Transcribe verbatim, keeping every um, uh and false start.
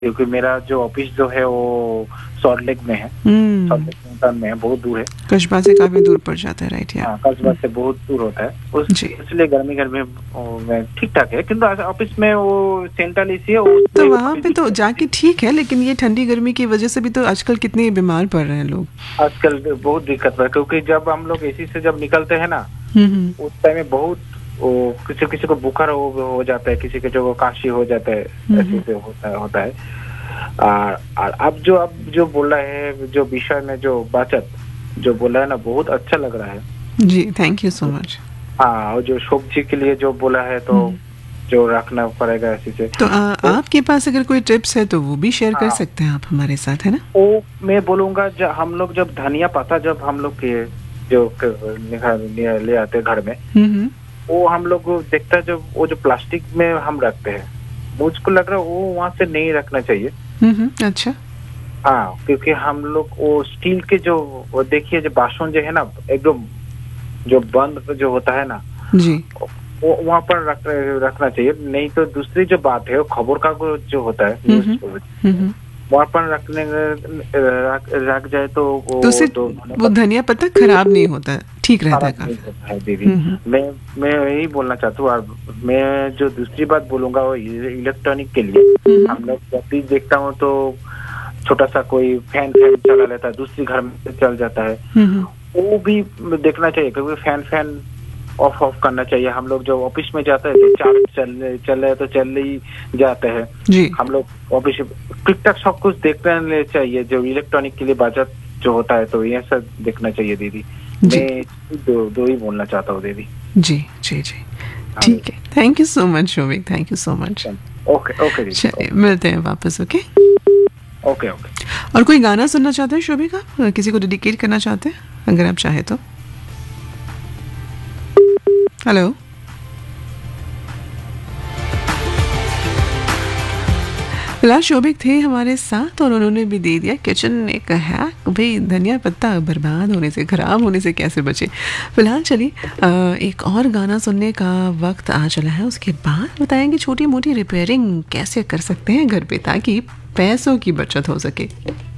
क्योंकि मेरा जो ऑफिस जो है वो सॉल्ट लेक में है। हम्म सॉल्ट लेक मैदान में है, बहुत दूर है। कस्बा से काफी दूर पड़ जाता है, राइट? या हाँ, कस्बा से बहुत दूर होता है उस जी। इसलिए गर्मी गर्मी वो में ठीक ठाक है, किंतु ऑफिस में वो सेंट्रल एसी है तो उसमें वहाँ काफी पे तो दिक्कत जाके है। ठीक है, लेकिन ये ठंडी गर्मी की वजह से भी तो आजकल कितने बीमार पड़ रहे हैं लोग। आजकल बहुत दिक्कत है, क्योंकि जब हम लोग एसी से जब निकलते हैं ना, हम्म उस टाइम में बहुत वो किसी किसी को बुखार हो, हो जाता है, किसी के जो काशी हो जाता है, ऐसे से होता है होता है और, और अब जो अब जो बोला है, जो विषय में जो बचत जो बोला है ना, बहुत अच्छा लग रहा है जी, थैंक यू सो मच। हाँ। और जो सब्जी के लिए जो बोला है तो जो रखना पड़ेगा ऐसे से तो आ, वो, आपके पास अगर कोई टिप्स है तो वो भी शेयर कर हाँ सकते हैं आप हमारे साथ, है ना? वो मैं बोलूंगा, जब हम लोग जब धनिया पत्ता जब हम लोग के जो क- निकाल- ले ले आते हैं घर में, हम्म वो हम लोग को देखता है, जो वो जो प्लास्टिक में हम रखते हैं, मुझको लग रहा है वो वहां से नहीं रखना चाहिए। हम्म अच्छा। हाँ, क्योंकि हम लोग वो स्टील के जो वो देखिए जो बासन जो है ना, एकदम जो बंद जो होता है ना, जी। वो वहाँ पर रख, रखना चाहिए। नहीं तो दूसरी जो बात है, वो खबर कागज जो होता है न्यूज हम्म वहाँ पर रखने रख, रख जाए तो वो तो उससे तो वो धनिया पत्ता खराब नहीं होता है, ठीक रहता है खराब नहीं काफी। होता है दीदी। हम्म मैं मैं यही बोलना चाहता हूँ। और मैं जो दूसरी बात बोलूंगा वो इलेक्ट्रॉनिक के लिए, हम्म हम लोग जब भी देखता हूँ तो छोटा सा कोई फैन फैन चला लेता है, दूसरी घर में चल जाता है, हम्म वो भी देखना चाहिए, क्योंकि फैन फैन ऑफ ऑफ करना चाहिए। हम लोग जब ऑफिस में जाते हैं तो चार चल चल रहे तो चल ही जाते हैं। जी। हम लोग ऑफिस ठीक ठाक सब कुछ देखना चाहिए, जो इलेक्ट्रॉनिक के लिए बजट जो होता है, तो ये सब देखना चाहिए दीदी। जी मैं दो दो ही बोलना चाहता हूँ दीदी। जी जी जी, ठीक है। Thank you so much Shobhik, thank you so much. Okay okay दीदी, चलिए मिलते हैं वापस। Okay okay okay. और कोई गाना सुनना चाहते हैं शोभिक, आप किसी को डेडिकेट करना चाहते हैं अगर आप चाहे तो? हेलो, फिलहाल शोभिक थे हमारे साथ और उन्होंने भी दे दिया किचन एक हैक, भाई धनिया पत्ता बर्बाद होने से, खराब होने से कैसे बचे। फिलहाल चलिए एक और गाना सुनने का वक्त आ चला है, उसके बाद बताएंगे छोटी मोटी रिपेयरिंग कैसे कर सकते हैं घर पे ताकि पैसों की बचत हो सके।